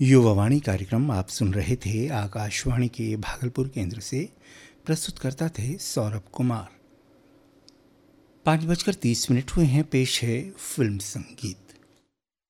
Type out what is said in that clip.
युवावाणी कार्यक्रम आप सुन रहे थे। आकाशवाणी के भागलपुर केंद्र से प्रस्तुतकर्ता थे सौरभ कुमार। 5:30 हुए हैं। पेश है फिल्म संगीत।